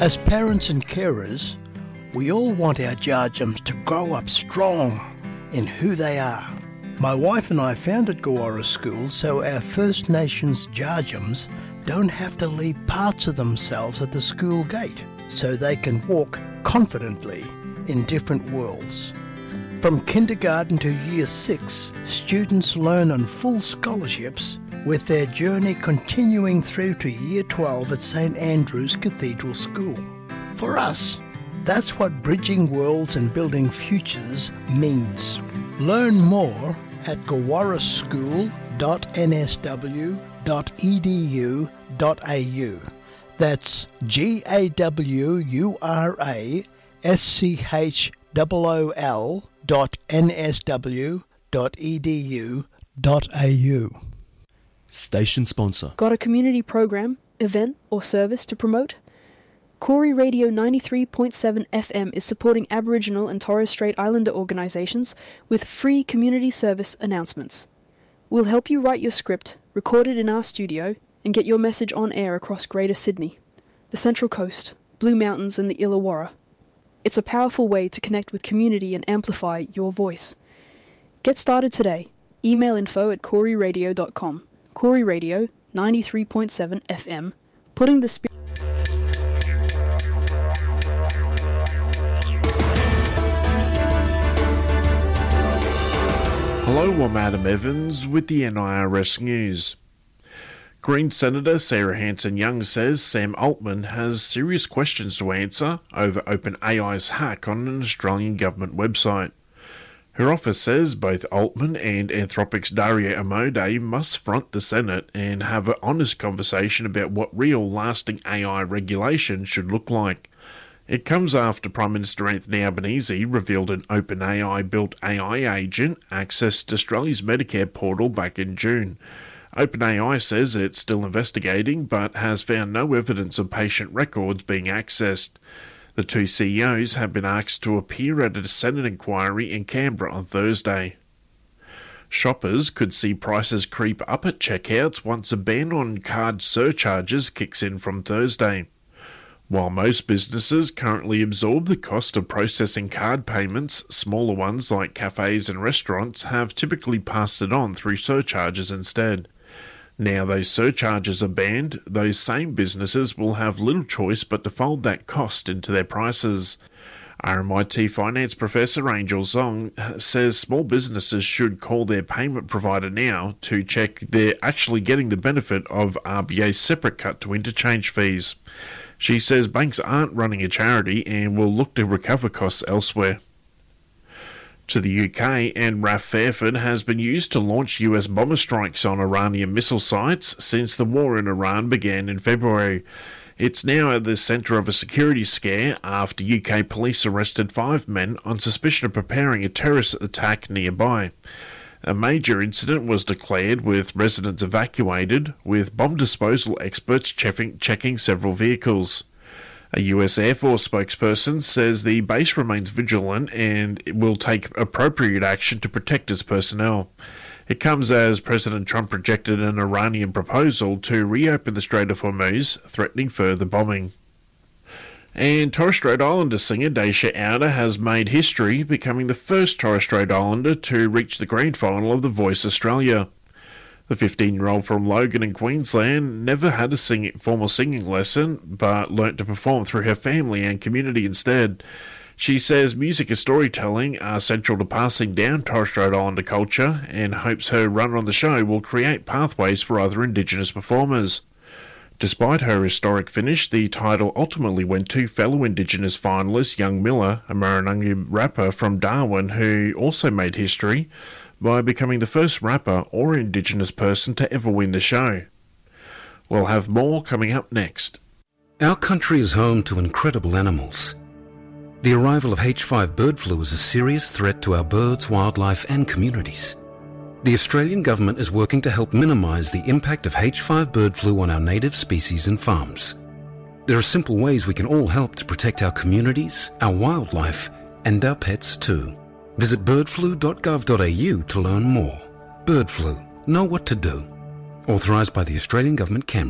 As parents and carers, we all want our Djadjums to grow up strong in who they are. My wife and I founded Gawara School so our First Nations Djadjums don't have to leave parts of themselves at the school gate, so they can walk confidently in different worlds. From kindergarten to year 6, students learn on full scholarships, with their journey continuing through to year 12 at St Andrew's Cathedral School. For us, that's what bridging worlds and building futures means. Learn more at gawaraschool.nsw.edu.au. That's GAWURASCHOOL.nsw.edu.au. Station sponsor. Got a community program, event or service to promote? Koori Radio 93.7 FM is supporting Aboriginal and Torres Strait Islander organisations with free community service announcements. We'll help you write your script, record it in our studio, and get your message on air across Greater Sydney, the Central Coast, Blue Mountains and the Illawarra. It's a powerful way to connect with community and amplify your voice. Get started today. Email info@kooriradio.com. Koori Radio 93.7 FM, putting the spirit. Hello, I'm Adam Evans with the NIRS News. Green Senator Sarah Hanson-Young says Sam Altman has serious questions to answer over OpenAI's hack on an Australian government website. Her office says both Altman and Anthropic's Daria Amodei must front the Senate and have an honest conversation about what real lasting AI regulation should look like. It comes after Prime Minister Anthony Albanese revealed an OpenAI-built AI agent accessed Australia's Medicare portal back in June. OpenAI says it's still investigating but has found no evidence of patient records being accessed. The two CEOs have been asked to appear at a Senate inquiry in Canberra on Thursday. Shoppers could see prices creep up at checkouts once a ban on card surcharges kicks in from Thursday. While most businesses currently absorb the cost of processing card payments, smaller ones like cafes and restaurants have typically passed it on through surcharges instead. Now those surcharges are banned, those same businesses will have little choice but to fold that cost into their prices. RMIT finance professor Angel Zong says small businesses should call their payment provider now to check they're actually getting the benefit of RBA's separate cut to interchange fees. She says banks aren't running a charity and will look to recover costs elsewhere. To the UK, and RAF Fairford has been used to launch US bomber strikes on Iranian missile sites since the war in Iran began in February. It's now at the centre of a security scare after UK police arrested 5 men on suspicion of preparing a terrorist attack nearby. A major incident was declared with residents evacuated, with bomb disposal experts checking several vehicles. A US Air Force spokesperson says the base remains vigilant and it will take appropriate action to protect its personnel. It comes as President Trump rejected an Iranian proposal to reopen the Strait of Hormuz, threatening further bombing. And Torres Strait Islander singer Daisha Ouda has made history, becoming the first Torres Strait Islander to reach the grand final of The Voice Australia. The 15-year-old from Logan in Queensland never had a formal singing lesson, but learnt to perform through her family and community instead. She says music and storytelling are central to passing down Torres Strait Islander culture and hopes her run on the show will create pathways for other Indigenous performers. Despite her historic finish, the title ultimately went to fellow Indigenous finalist Young Miller, a Marangara rapper from Darwin who also made history by becoming the first rapper or Indigenous person to ever win the show. We'll have more coming up next. Our country is home to incredible animals. The arrival of H5 bird flu is a serious threat to our birds, wildlife and communities. The Australian Government is working to help minimise the impact of H5 bird flu on our native species and farms. There are simple ways we can all help to protect our communities, our wildlife and our pets too. Visit birdflu.gov.au to learn more. Bird flu. Know what to do. Authorised by the Australian Government, Canberra.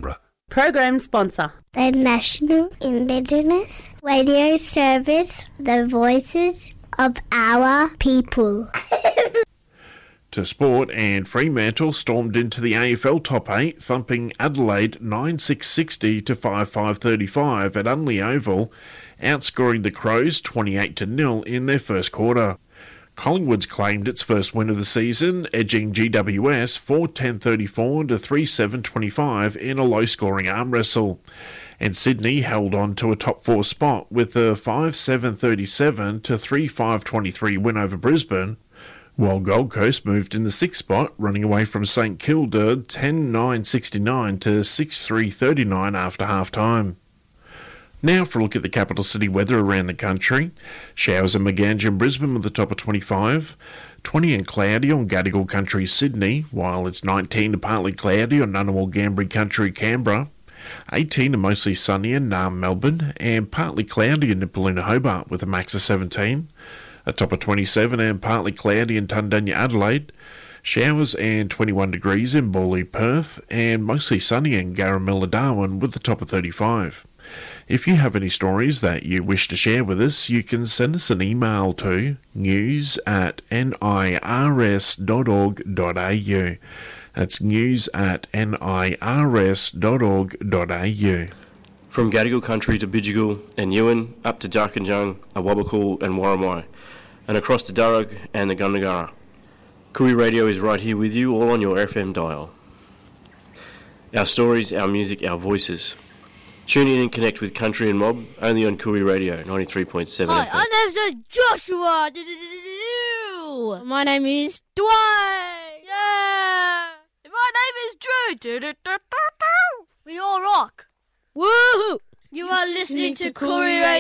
Program sponsor. The National Indigenous Radio Service, the voices of our people. To sport, and Fremantle stormed into the AFL top 8, thumping Adelaide 9-6-60 to 5-5-35 at Unley Oval, outscoring the Crows 28-0 in their first quarter. Collingwood's claimed its first win of the season, edging GWS 4-10-34 to 3-7-25 in a low-scoring arm wrestle. And Sydney held on to a top 4 spot with a 5-7-37 to 3-5-23 win over Brisbane, while Gold Coast moved in the 6th spot, running away from St Kilda 10-9-69 to 6-3-39 after half-time. Now for a look at the capital city weather around the country. Showers in Maganja and Brisbane with a top of 25, 20 and cloudy on Gadigal Country, Sydney, while it's 19 and partly cloudy on Ngunnawal Gambri Country, Canberra, 18 and mostly sunny in Naarm, Melbourne, and partly cloudy in Nipaluna, Hobart with a max of 17, a top of 27 and partly cloudy in Tundanya, Adelaide, showers and 21 degrees in Bawley, Perth, and mostly sunny in Garamilla, Darwin with a top of 35. If you have any stories that you wish to share with us, you can send us an email to news@nirs.org.au. That's news@nirs.org.au. From Gadigal Country to Bidjigal and Ewan, up to Jarkanjung, Awabakal and Warramai, and across to Darug and the Gundagara. Koori Radio is right here with you, all on your FM dial. Our stories, our music, our voices. Tune in and connect with Country and Mob, only on Koori Radio 93.7 Hi, FM. my name's Joshua. My name is Dwayne. Yeah. My name is Drew. We all rock. Woohoo! You are listening to Koori Radio.